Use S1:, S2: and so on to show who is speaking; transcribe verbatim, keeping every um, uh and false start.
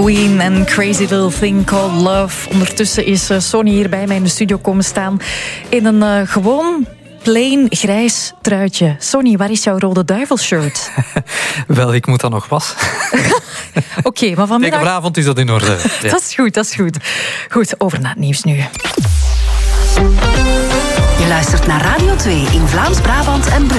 S1: Queen en Crazy Little Thing Called Love. Ondertussen is Sonny hier bij mij in de studio komen staan in een uh, gewoon plain grijs truitje. Sonny, waar is jouw Rode Duivelshirt?
S2: Wel, ik moet dat nog wassen.
S1: Oké, okay, maar vanmiddag...
S2: Tegen vanavond is dat in orde. Ja.
S1: Dat is goed, dat is goed. Goed, over naar het nieuws nu.
S3: Je luistert naar Radio twee in Vlaams-Brabant en Brugge.